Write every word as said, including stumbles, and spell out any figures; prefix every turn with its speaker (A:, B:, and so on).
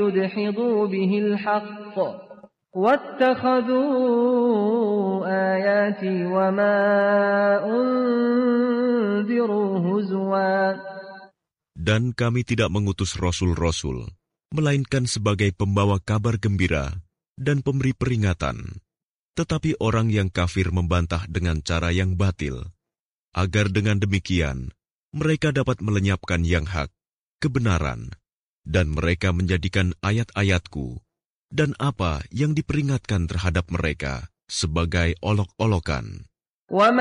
A: ليدحضوا به الحق واتخذوا آياتي وما أنذروا هزوا.
B: Dan kami tidak mengutus rasul-rasul, melainkan sebagai pembawa kabar gembira dan pemberi peringatan. Tetapi orang yang kafir membantah dengan cara yang batil, agar dengan demikian mereka dapat melenyapkan yang hak, kebenaran, dan mereka menjadikan ayat-ayatku dan apa yang diperingatkan terhadap mereka sebagai olok-olokan.